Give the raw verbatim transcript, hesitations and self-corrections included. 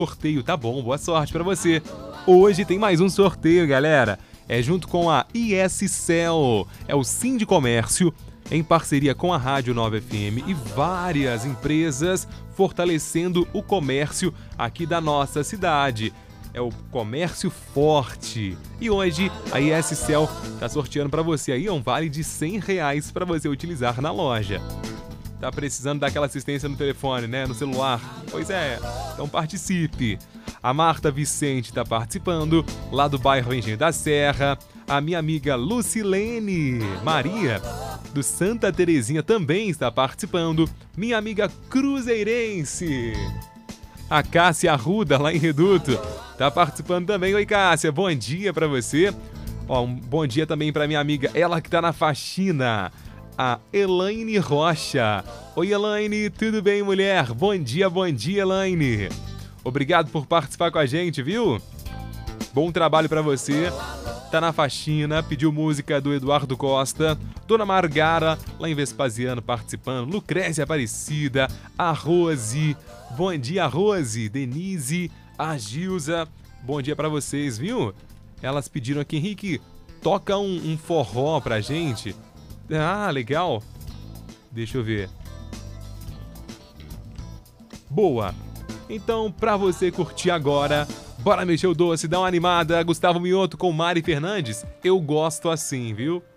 sorteio, tá bom, boa sorte pra você. Hoje tem mais um sorteio, galera. É junto com a I S Cell, é o Sindicomércio, em parceria com a Rádio Nova F M e várias empresas fortalecendo o comércio aqui da nossa cidade. É o comércio forte. E hoje a I S Cell tá sorteando para você aí um vale de cem reais para você utilizar na loja. Tá precisando daquela assistência no telefone, né? No celular? Pois é, então participe. A Marta Vicente está participando, lá do bairro Engenho da Serra. A minha amiga Lucilene Maria, do Santa Terezinha, também está participando. Minha amiga Cruzeirense. A Cássia Arruda, lá em Reduto, tá participando também. Oi, Cássia, bom dia pra você. Ó, um bom dia também pra minha amiga, ela que tá na faxina, a Elaine Rocha. Oi, Elaine, tudo bem, mulher? Bom dia, bom dia, Elaine. Obrigado por participar com a gente, viu? Bom trabalho pra você. Tá na faxina, pediu música do Eduardo Costa. Dona Margara, lá em Vespasiano, participando. Lucrécia Aparecida, a Rose. Bom dia, Rose, Denise, a Gilza. Bom dia pra vocês, viu? Elas pediram aqui, Henrique, toca um, um forró pra gente. Ah, legal. Deixa eu ver. Boa. Então, pra você curtir agora, bora mexer o doce, dá uma animada. Gustavo Mioto com Mari Fernandes. Eu gosto assim, viu?